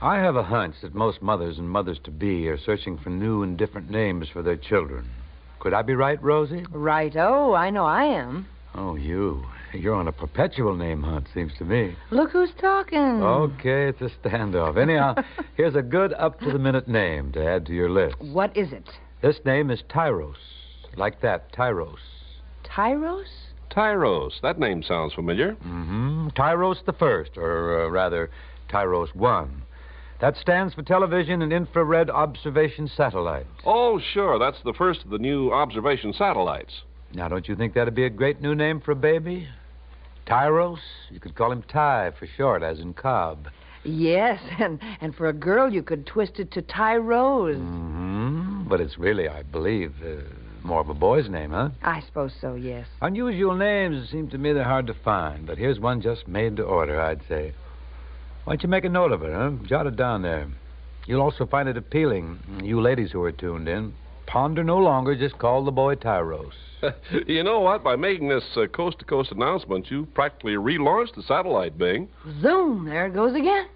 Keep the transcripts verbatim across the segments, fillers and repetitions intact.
I have a hunch that most mothers and mothers-to-be are searching for new and different names for their children. Could I be right, Rosie? Right. Oh, I know I am. Oh, you. You're on a perpetual name hunt, seems to me. Look who's talking. Okay, it's a standoff. Anyhow, here's a good up-to-the-minute name to add to your list. What is it? This name is Tyros. Like that, Tyros. Tyros? Tyros. That name sounds familiar. Mm-hmm. Tyros the First, or uh, rather, Tyros One. That stands for Television and Infrared Observation Satellite. Oh, sure. That's the first of the new observation satellites. Now, don't you think that'd be a great new name for a baby? Tyros? You could call him Ty for short, as in Cobb. Yes, and, and for a girl, you could twist it to Ty-Rose. Mm-hmm. But it's really, I believe, uh, more of a boy's name, huh? I suppose so, yes. Unusual names, it seems to me they're hard to find, but here's one just made to order, I'd say. Why don't you make a note of it, huh? Jot it down there. You'll also find it appealing, you ladies who are tuned in. Ponder no longer, just call the boy Tyros. You know what? By making this uh, coast-to-coast announcement, you practically relaunched the satellite, Bing. Zoom, there it goes again.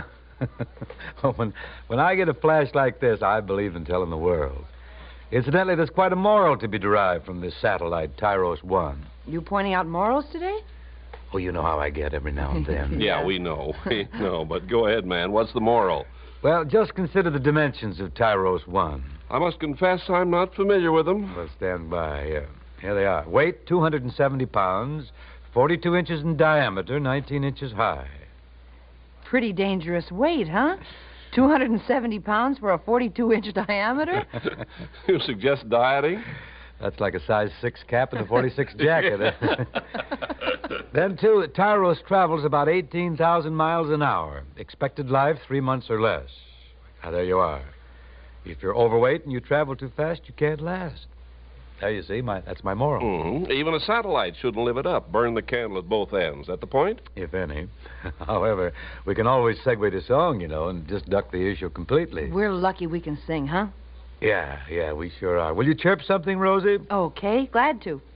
Well, when, when I get a flash like this, I believe in telling the world. Incidentally, there's quite a moral to be derived from this satellite, Tyros One. You pointing out morals today? Oh, you know how I get every now and then. Yeah, we know. We know. But go ahead, man. What's the moral? Well, just consider the dimensions of Tyros One. I must confess I'm not familiar with them. Well, stand by. Here, here they are. Weight, two hundred seventy pounds, forty-two inches in diameter, nineteen inches high. Pretty dangerous weight, huh? two hundred seventy pounds for a forty-two inch diameter? You suggest dieting? That's like a size six cap and a forty-six jacket. Then, too, Tyros travels about eighteen thousand miles an hour. Expected life, three months or less. Now, there you are. If you're overweight and you travel too fast, you can't last. There you see, my, that's my moral. Mm-hmm. Even a satellite shouldn't live it up. Burn the candle at both ends. That the point? If any. However, we can always segue to song, you know, and just duck the issue completely. We're lucky we can sing, huh? Yeah, yeah, we sure are. Will you chirp something, Rosie? Okay, glad to.